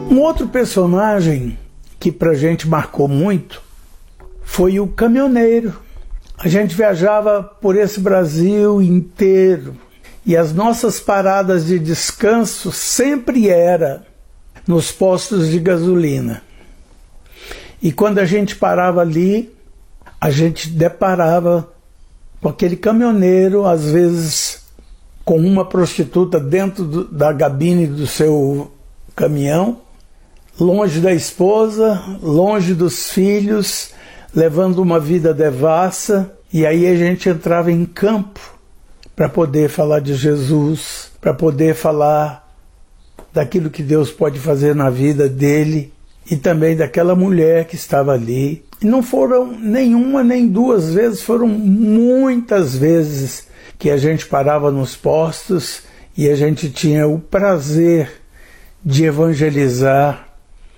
Um outro personagem que pra gente marcou muito foi o caminhoneiro. A gente viajava por esse Brasil inteiro e as nossas paradas de descanso sempre era nos postos de gasolina. E quando a gente parava ali, a gente deparava com aquele caminhoneiro, às vezes com uma prostituta dentro da cabine do seu caminhão, longe da esposa, longe dos filhos, levando uma vida devassa. E aí a gente entrava em campo para poder falar de Jesus, para poder falar daquilo que Deus pode fazer na vida dele e também daquela mulher que estava ali. E não foram nenhuma nem duas vezes, foram muitas vezes que a gente parava nos postos e a gente tinha o prazer de evangelizar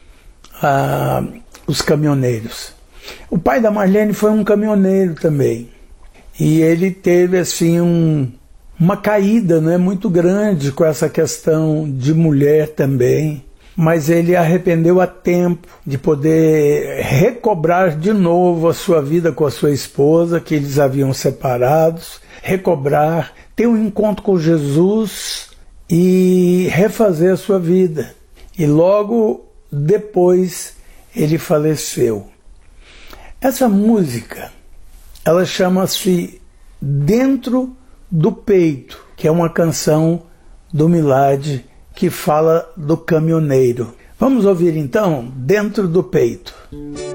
os caminhoneiros. O pai da Marlene foi um caminhoneiro também. E ele teve assim uma caída, né, muito grande com essa questão de mulher também. Mas ele arrependeu a tempo de poder recobrar de novo a sua vida com a sua esposa, que eles haviam separados, recobrar, ter um encontro com Jesus e refazer a sua vida. E logo depois ele faleceu. Essa música, ela chama-se Dentro do Peito, que é uma canção do Milad que fala do caminhoneiro. Vamos ouvir então Dentro do Peito.